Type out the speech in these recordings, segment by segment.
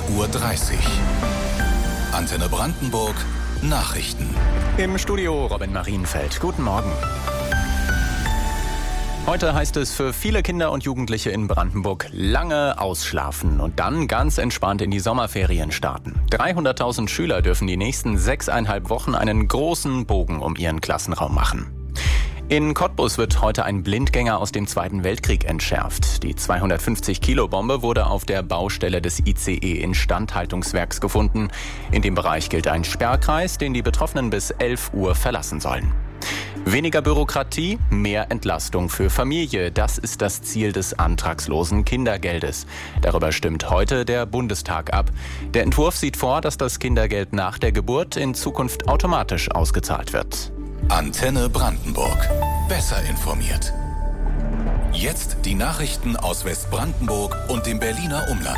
Uhr. Antenne Brandenburg Nachrichten. Im Studio Robin Marienfeld. Guten Morgen. Heute heißt es für viele Kinder und Jugendliche in Brandenburg lange ausschlafen und dann ganz entspannt in die Sommerferien starten. 300.000 Schüler dürfen die nächsten 6,5 Wochen einen großen Bogen um ihren Klassenraum machen. In Cottbus wird heute ein Blindgänger aus dem Zweiten Weltkrieg entschärft. Die 250-Kilo-Bombe wurde auf der Baustelle des ICE Instandhaltungswerks gefunden. In dem Bereich gilt ein Sperrkreis, den die Betroffenen bis 11 Uhr verlassen sollen. Weniger Bürokratie, mehr Entlastung für Familie. Das ist das Ziel des antragslosen Kindergeldes. Darüber stimmt heute der Bundestag ab. Der Entwurf sieht vor, dass das Kindergeld nach der Geburt in Zukunft automatisch ausgezahlt wird. Antenne Brandenburg. Besser informiert. Jetzt die Nachrichten aus Westbrandenburg und dem Berliner Umland.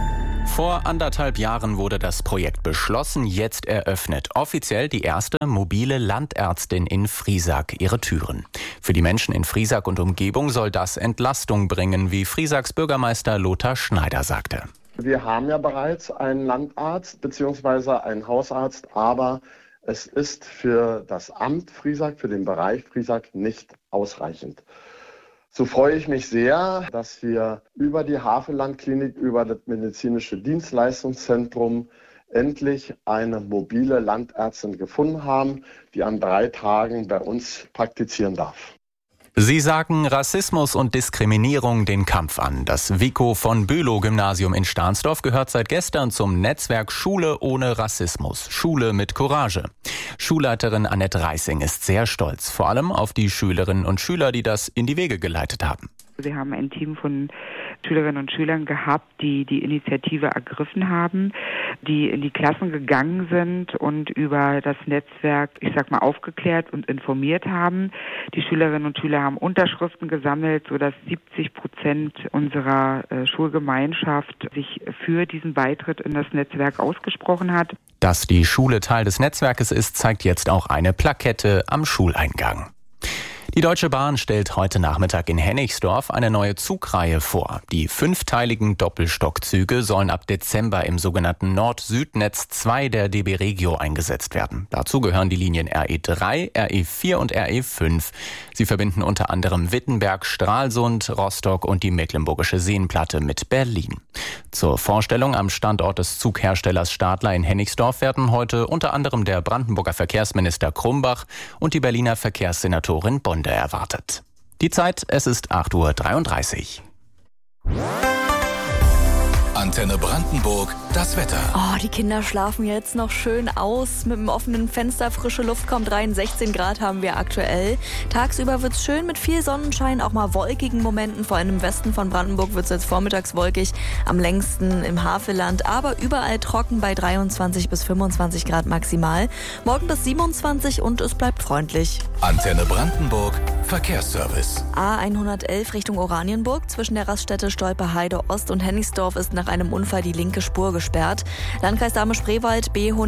Vor 1,5 Jahren wurde das Projekt beschlossen, jetzt eröffnet offiziell die erste mobile Landärztin in Friesack ihre Türen. Für die Menschen in Friesack und Umgebung soll das Entlastung bringen, wie Friesacks Bürgermeister Lothar Schneider sagte. Wir haben ja bereits einen Landarzt bzw. einen Hausarzt, aber es ist für das Amt Friesack, für den Bereich Friesack nicht ausreichend. So freue ich mich sehr, dass wir über die Havellandklinik, über das medizinische Dienstleistungszentrum endlich eine mobile Landärztin gefunden haben, die an 3 Tagen bei uns praktizieren darf. Sie sagen Rassismus und Diskriminierung den Kampf an. Das Vico-von-Bülow-Gymnasium in Stahnsdorf gehört seit gestern zum Netzwerk Schule ohne Rassismus. Schule mit Courage. Schulleiterin Annette Reissing ist sehr stolz, vor allem auf die Schülerinnen und Schüler, die das in die Wege geleitet haben. Wir haben ein Team von Schülerinnen und Schülern gehabt, die die Initiative ergriffen haben, die in die Klassen gegangen sind und über das Netzwerk, aufgeklärt und informiert haben. Die Schülerinnen und Schüler haben Unterschriften gesammelt, sodass 70% unserer Schulgemeinschaft sich für diesen Beitritt in das Netzwerk ausgesprochen hat. Dass die Schule Teil des Netzwerkes ist, zeigt jetzt auch eine Plakette am Schuleingang. Die Deutsche Bahn stellt heute Nachmittag in Hennigsdorf eine neue Zugreihe vor. Die 5-teiligen Doppelstockzüge sollen ab Dezember im sogenannten Nord-Süd-Netz 2 der DB Regio eingesetzt werden. Dazu gehören die Linien RE3, RE4 und RE5. Sie verbinden unter anderem Wittenberg, Stralsund, Rostock und die Mecklenburgische Seenplatte mit Berlin. Zur Vorstellung am Standort des Zugherstellers Stadler in Hennigsdorf werden heute unter anderem der Brandenburger Verkehrsminister Krumbach und die Berliner Verkehrssenatorin Bonde erwartet. Die Zeit, es ist 8:33 Uhr. Antenne Brandenburg, das Wetter. Oh, die Kinder schlafen jetzt noch schön aus. Mit dem offenen Fenster, frische Luft kommt rein. 16 Grad haben wir aktuell. Tagsüber wird's schön mit viel Sonnenschein, auch mal wolkigen Momenten. Vor allem im Westen von Brandenburg wird's jetzt vormittags wolkig. Am längsten im Havelland, aber überall trocken bei 23 bis 25 Grad maximal. Morgen bis 27 und es bleibt freundlich. Antenne Brandenburg, Verkehrsservice. A111 Richtung Oranienburg. Zwischen der Raststätte Stolperheide Ost und Hennigsdorf ist nach einem Unfall die linke Spur gesperrt. Landkreis Dahme-Spreewald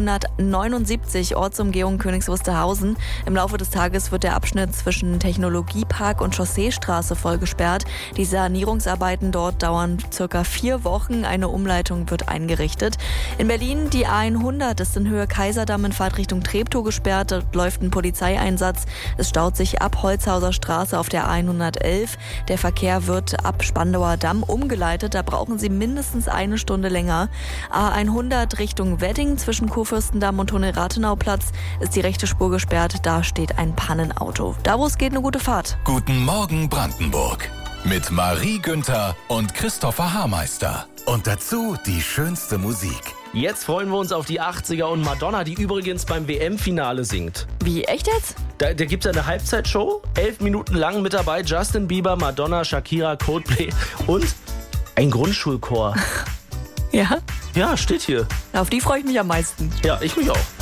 B179 Ortsumgehung Königs Wusterhausen. Im Laufe des Tages wird der Abschnitt zwischen Technologiepark und Chausseestraße voll gesperrt. Die Sanierungsarbeiten dort dauern circa 4 Wochen. Eine Umleitung wird eingerichtet. In Berlin die A100 ist in Höhe Kaiserdamm in Fahrtrichtung Treptow gesperrt. Dort läuft ein Polizeieinsatz. Es staut sich ab Holzhauser Straße auf der A111. Der Verkehr wird ab Spandauer Damm umgeleitet. Da brauchen Sie mindestens eine Stunde länger. A100 Richtung Wedding zwischen Kurfürstendamm und Hohenrathenauplatz ist die rechte Spur gesperrt. Da steht ein Pannenauto. Da, wo es geht, eine gute Fahrt. Guten Morgen Brandenburg. Mit Marie Günther und Christopher Haarmeister. Und dazu die schönste Musik. Jetzt freuen wir uns auf die 80er und Madonna, die übrigens beim WM-Finale singt. Wie, echt jetzt? Da gibt's ja eine Halbzeitshow, 11 Minuten lang mit dabei, Justin Bieber, Madonna, Shakira, Coldplay und ein Grundschulchor. Ja? Ja, steht hier. Auf die freue ich mich am meisten. Ja, ich mich auch.